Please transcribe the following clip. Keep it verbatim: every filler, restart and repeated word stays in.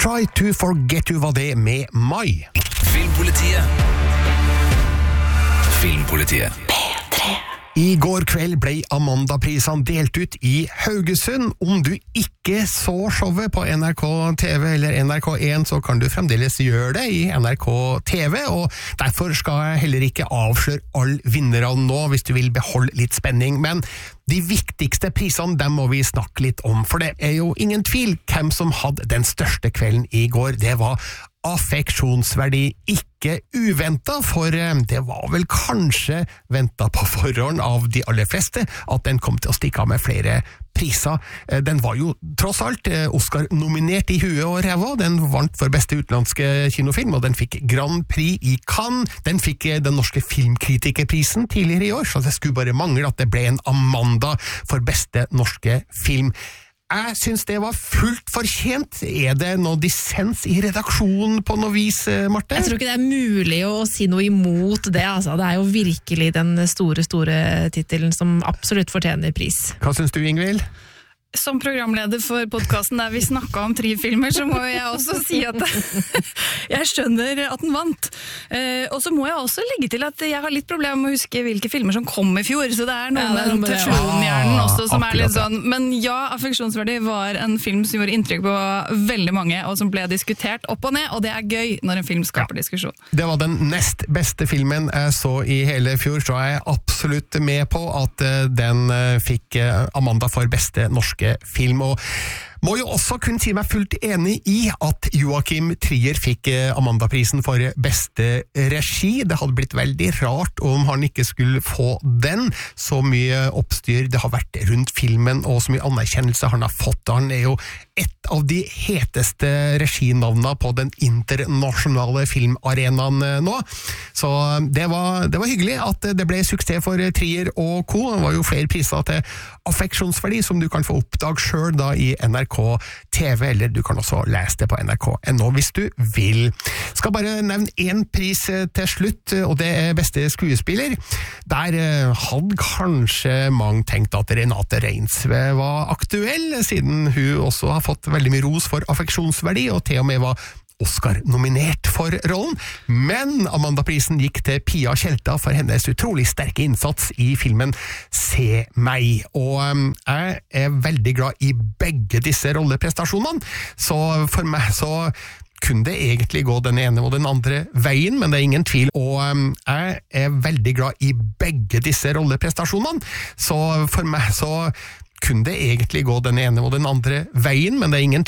Try to Forget You var det med Mai. Filmpolitiet. Filmpolitiet. P tre. I går kveld ble Amanda-prisene delt ut i Haugesund. Om du ikke så showet på N R K T V eller N R K en, så kan du fremdeles gjøre det i N R K T V, og derfor skal jeg heller ikke avsløre all vinnerne nå, hvis du vil beholde litt spenning. Men de viktigste prisene, dem må vi snakke litt om, for det er jo ingen tvil hvem som hadde den største kvelden i går. Det var affeksjonsverdi, ikke uventet, for det var vel kanskje ventet på forhånd av de aller fleste at den kom til å stikke av med flere priser. Den var jo tross alt Oscar-nominert i huet og ræva, den vant for beste utenlandske kinofilm, og den fikk Grand Prix i Cannes, den fikk den norske filmkritikerprisen tidligere i år, så det skulle bare mangle at det ble en Amanda for beste norske film. Jeg synes det var fullt fortjent. Er det noe dissens i redaksjonen på noe vis, Marte? Jeg tror ikke det er mulig å si noe imot det. Altså. Det er jo virkelig den store, store titelen som absolutt fortjener pris. Hva synes du, Ingvild? Som programleder for podcasten der vi snakket om tre filmer, så må jeg også si at jeg skjønner at den vant. Eh, og så må jeg også legge til at jeg har litt problem med å huske hvilke filmer som kom i fjor, så det er noe ja, med teflonhjernen også som er litt sånn. Men ja, Affeksjonsverdi var en film som gjorde inntrykk på veldig mange, og som ble diskutert opp og ned, og det er gøy når en film skaper ja. diskusjon. Det var den nest beste filmen jeg så i hele fjor, så jeg er absolutt med på at den fikk Amanda for beste norske film, og må jo også kunne si meg fullt enig i at Joachim Trier fikk Amanda-prisen for beste regi. Det hadde blitt veldig rart om han ikke skulle få den. Så mye oppstyr det har vært rundt filmen, og så mye anerkjennelse han har fått. Han er jo et av de heteste reginavnene på den internasjonale filmarenaen nå. Så det var, det var hyggelig at det ble suksess for Trier og co. Det var jo flere priser til affeksjonsverdi som du kan få oppdag selv da i N R K T V, eller du kan også lese det på N R K punktum no hvis du vil. Skal bare nevne en pris til slutt, og det er beste skuespiller. Der hadde kanskje mange tenkt at Renate Reinsve var aktuell, siden hun også har fått veldig mye ros for affeksjonsverdi, og til og med var Oscar-nominert for rollen, men Amanda-prisen gikk til Pia Tjelta for hennes utrolig sterke innsats i filmen Se meg, og um, jeg er veldig glad i begge disse rolleprestasjonene, så for meg så kunne det egentlig gå den ene og den andre veien, men det er ingen tvil, og um, jeg er veldig glad i begge disse rolleprestasjonene, så for meg så kunne det egentlig gå den ene og den andre veien, men det er ingen